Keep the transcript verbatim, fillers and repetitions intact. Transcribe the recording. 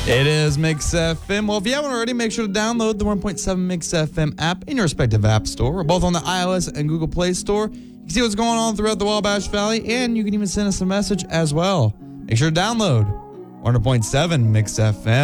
It is Mix F M. Well, if you haven't already, make sure to download the one point seven Mix F M app in your respective app store, or both on the iOS and Google Play Store. You can see what's going on throughout the Wabash Valley, and you can even send us a message as well. Make sure to download one hundred point seven Mix F M.